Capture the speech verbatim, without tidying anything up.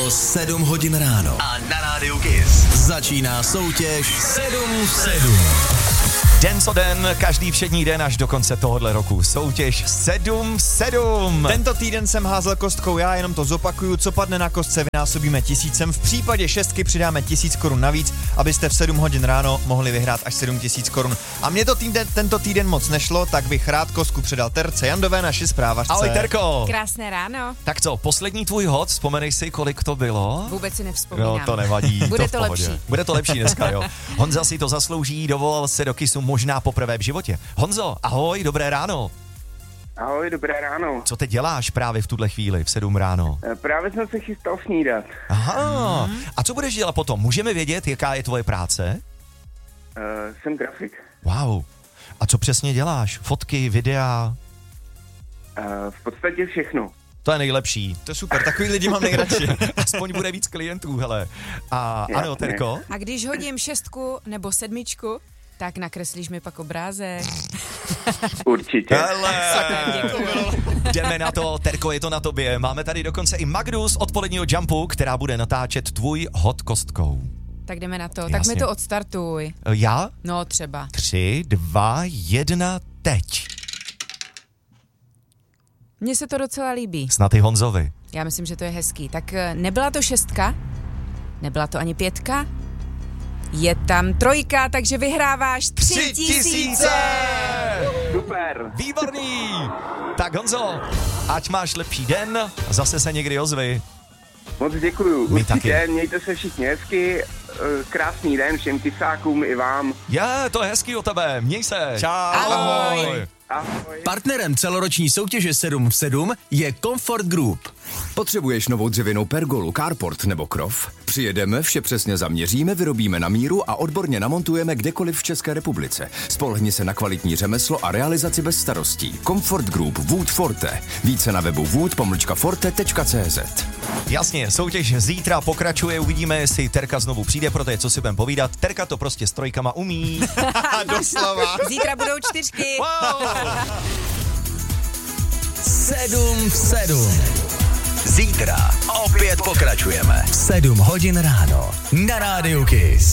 Bylo sedm hodin ráno. A na rádiu Kiss Začíná soutěž sedm v sedm. Den co den, každý všední den až do konce tohohle roku. Soutěž sedm v sedm. Tento týden jsem házel kostkou já, jenom to zopakuju, co padne na kostce vynásobíme tisícem, v případě šestky přidáme tisíc korun navíc, abyste v sedm hodin ráno mohli vyhrát až sedm tisíc korun. A mně to týden, tento týden moc nešlo, tak bych rád kostku předal Terce Jandové, naši zprávařce. Ahoj Terko. Krásné ráno. Tak co, poslední tvůj hod, vzpomenej si, kolik to bylo? Vůbec si nevzpomínám. No to nevadí. Bude to, to v pohodě. lepší. Bude to lepší dneska, jo. Honza si to zaslouží, dovolal se do Kissu možná poprvé v životě. Honzo, ahoj, dobré ráno. Ahoj, dobré ráno. Co teď děláš právě v tuhle chvíli, v sedm ráno? Právě jsem se chystal snídat. Aha, hmm. A co budeš dělat potom? Můžeme vědět, jaká je tvoje práce? Uh, jsem grafik. Wow. A co přesně děláš? Fotky, videa? Uh, v podstatě všechno. To je nejlepší. To je super, takový lidi mám nejradši. Aspoň bude víc klientů, hele. A Jasně. ano, Terko? A když hodím šestku nebo sedmičku, tak nakreslíš mi pak obrázek. Určitě. Hele, Děkuju. jdeme na to, Terko, je to na tobě. Máme tady dokonce i Magdu z odpoledního Jumpu, která bude natáčet tvůj hod kostkou. Tak jdeme na to. Jasně. Tak mi to odstartuj. Já? No třeba. Tři, dva, jedna, teď. Mně se to docela líbí. Snad i Honzovi. Já myslím, že to je hezký. Tak eh, nebyla to šestka, nebyla to ani pětka, je tam trojka, takže vyhráváš tři tisíce. Super. Výborný! Tak Honzo, ať máš lepší den, zase se někdy ozvi. Moc děkuju. My Určitě, taky. mějte se všichni hezky. Uh, krásný den všem kysákům i vám. Je, to je hezký o tebe, měj se. Čau. Ahoj. Ahoj. Partnerem celoroční soutěže sedm v sedm je Comfort Group. Potřebuješ novou dřevěnou pergolu, carport nebo krov? Přijedeme, vše přesně zaměříme, vyrobíme na míru a odborně namontujeme kdekoliv v České republice. Spolehni se na kvalitní řemeslo a realizaci bez starostí. Comfort Group Wood Forte. Více na webu wood pomlčka forte tečka cé zet. Jasně, soutěž zítra pokračuje, uvidíme, jestli Terka znovu přijde, protože co si budem povídat, Terka to prostě s trojkama umí. Doslova. Zítra budou čtyřky. Wow. sedm v sedm. Zítra opět pokračujeme. sedm hodin ráno. Na rádiu Kiss.